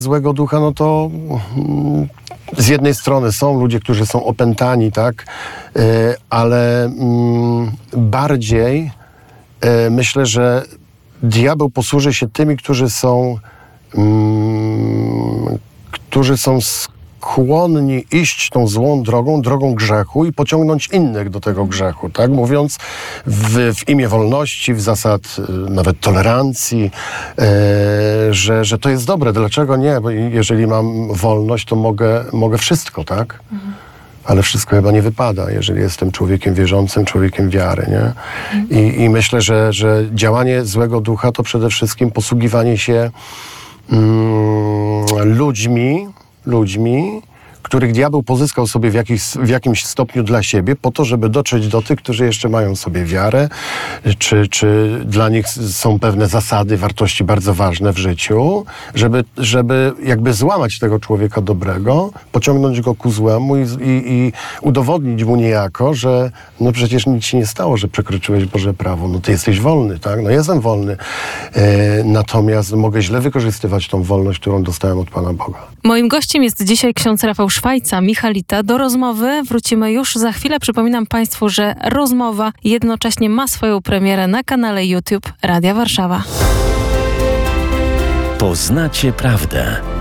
Złego ducha, no to z jednej strony są ludzie, którzy są opętani, tak, ale bardziej myślę, że diabeł posłuży się tymi, którzy są skłonni iść tą złą drogą grzechu i pociągnąć innych do tego grzechu, tak? Mówiąc w imię wolności, w zasad nawet tolerancji, że to jest dobre. Dlaczego nie? Bo jeżeli mam wolność, to mogę wszystko, tak? Ale wszystko chyba nie wypada, jeżeli jestem człowiekiem wierzącym, człowiekiem wiary, nie? I myślę, że działanie złego ducha to przede wszystkim posługiwanie się ludźmi, których diabeł pozyskał sobie w jakimś stopniu dla siebie, po to, żeby dotrzeć do tych, którzy jeszcze mają sobie wiarę, czy dla nich są pewne zasady, wartości bardzo ważne w życiu, żeby jakby złamać tego człowieka dobrego, pociągnąć go ku złemu i udowodnić mu niejako, że no przecież nic się nie stało, że przekroczyłeś Boże prawo, no ty jesteś wolny, tak? No jestem wolny, natomiast mogę źle wykorzystywać tą wolność, którą dostałem od Pana Boga. Moim gościem jest dzisiaj ksiądz Rafał Szwajca, Michalita. Do rozmowy wrócimy już za chwilę. Przypominam Państwu, że rozmowa jednocześnie ma swoją premierę na kanale YouTube Radia Warszawa. Poznacie prawdę.